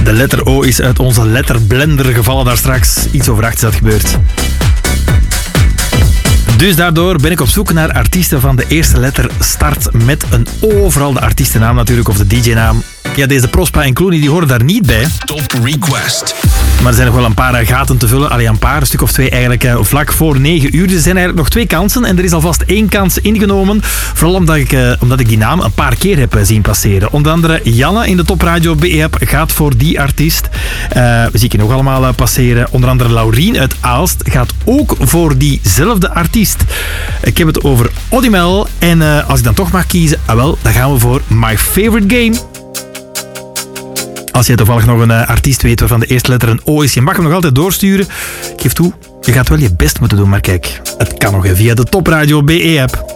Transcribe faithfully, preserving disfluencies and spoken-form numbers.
De letter O is uit onze letterblender gevallen daar straks. Iets over acht is dat gebeurd. Dus daardoor ben ik op zoek naar artiesten van de eerste letter start met een O. Vooral de artiestennaam natuurlijk, of de D J-naam. Ja, deze Prospa en Clooney die horen daar niet bij. Top Request. Maar er zijn nog wel een paar gaten te vullen. Allee, een paar, een stuk of twee eigenlijk uh, vlak voor negen uur. Dus er zijn eigenlijk nog twee kansen. En er is alvast één kans ingenomen. Vooral omdat ik, uh, omdat ik die naam een paar keer heb uh, zien passeren. Onder andere Janne in de Top Radio B E-app gaat voor die artiest. Uh, zie ik je nog allemaal uh, passeren. Onder andere Laurien uit Aalst gaat ook voor diezelfde artiest. Ik heb het over Odimel. En uh, als ik dan toch mag kiezen, ah, wel, dan gaan we voor My Favorite Game. Als jij toevallig nog een uh, artiest weet waarvan de eerste letter een O is, je mag hem nog altijd doorsturen. Ik geef toe, je gaat wel je best moeten doen, maar kijk, het kan nog via de Top Radio B E-app.